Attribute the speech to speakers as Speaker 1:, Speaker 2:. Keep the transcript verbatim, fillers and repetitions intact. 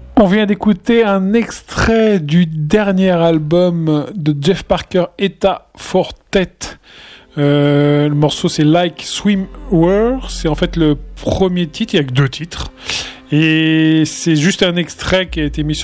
Speaker 1: On vient d'écouter un extrait du dernier album de Jeff Parker, Eta Fortet. Euh, le morceau c'est Like Swimwear, c'est en fait le premier titre, il y a que deux titres. Et c'est juste un extrait qui a été mis sur